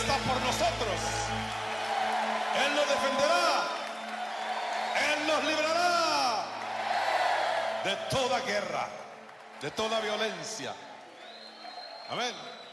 está por nosotros. Él nos defenderá. Él nos librará de toda guerra, de toda violencia. Amén.